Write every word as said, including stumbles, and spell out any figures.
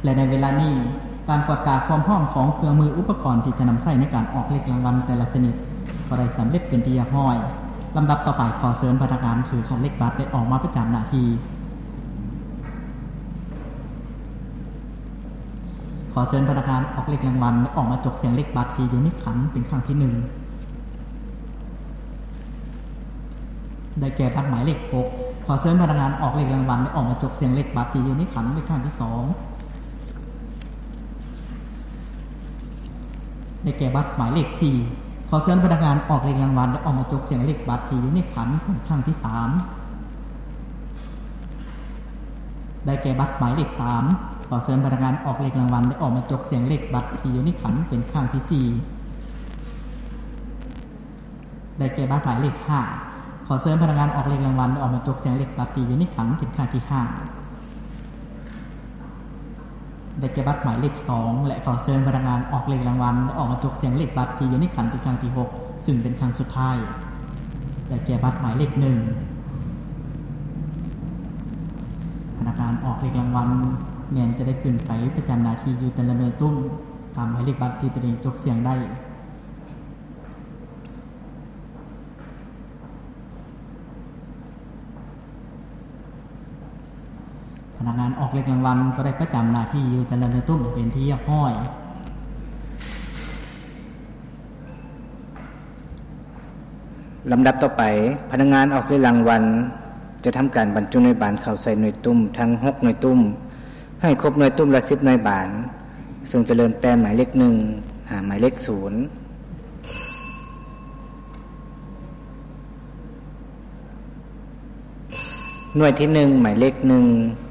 และในเวลานี้การประกาศความพร้อมของเครื่องมืออุปกรณ์ที่จะนำใช้ในการออกเลขรางวัลแต่ละชนิดก็ได้สำเร็จเป็นที่เรียบร้อยลำดับต่อไปขอเชิญพนักงานถือคันเลขบัตรได้ออกมาประจำหน้าที่ขอเชิญพนักงานออกเลขรางวัลออกมาจกเสียงเลขบัตรที่อยู่ในขันเป็นครั้งที่หนึ่งได้แก่บัตรหมายเลขหกขอเชิญพนักงานออกเลขรางวัลออกมาจกเสียงเลขบัตรที่อยู่ในขันเป็นครั้งที่สองได้แก่บัตรหมายเลขสี่ขอเชิญพนักงานออกเลขรางวัลออกมาจกเสียงเลขบัตรที่อยู่ในขันเป็นครั้งที่สามได้แก่บัตรหมายเลขสามขอเชิญพนักงานออกเลขรางวัลออกมาจกเสียงเลขบัตรที่อยู่ในขันเป็นครั้งที่สี่ได้แก่บัตรหมายเลขห้าขอเชิญพนักงานออกเลขรางวัลออกมาจกเสียงเลขบัตรที่อยู่ในขันเป็นครั้งที่ห้าได้แก่บัตรหมายเลขสองและขอเชิญพนักงานออกเลขรางวัลออกมาจกเสียงเลขบัตรที่อยู่ในขันเป็นครั้งที่หกซึ่งเป็นครั้งสุดท้ายได้แก่บัตรหมายเลขหนึ่งพนักงานออกเลขรางวัลแม้นจะได้ขึ้นไปประจำหน้าที่อยู่แต่ละหน่วยตุ้มตามหมายเลขบัตรที่ตัวเองจกเสียงได้พนักงานออกเลขรางวัลก็ได้ประจำหน้าที่อยู่แต่ละหน่วยตุ้มเป็นที่เรียบร้อยลำดับต่อไปพนักงานออกเลขรางวัลจะทำการบรรจุหน่วยบานเข้าใส่หน่วยตุ้มทั้งหกหน่วยตุ้มให้ครบหน่วยตุ้มละสิบหน่วยบานซึ่งจะเริ่มแต่หมายเลขหนึ่งหาหมายเลขศูนย์หน่วยที่หนึ่งหมายเลขหนึ่ง